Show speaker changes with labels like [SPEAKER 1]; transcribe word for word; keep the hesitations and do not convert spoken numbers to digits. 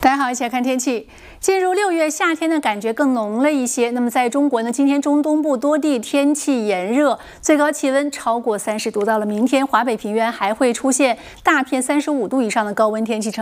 [SPEAKER 1] 大家好，一起来看天气。进入六月，夏天的感觉更浓了一些。那么在中国呢，今天中东部多地天气炎热，最高气温超过三十度。到了明天，华北平原还会出现大片三十五度以上的高温天气。